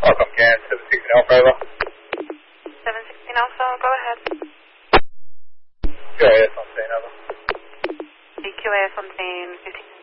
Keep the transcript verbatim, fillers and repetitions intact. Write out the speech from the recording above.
Welcome, Can. seven sixteen Alpha, over. seven sixteen Alpha, go ahead. Q A S on scene, over. The Q A S on scene,